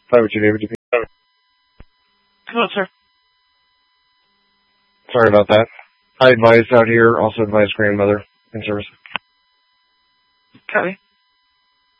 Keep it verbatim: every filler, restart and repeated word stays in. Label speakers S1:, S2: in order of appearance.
S1: five oh two David D P.
S2: Hello, sir.
S1: Sorry about that. I advised out here, also advised grandmother in service.
S2: Copy.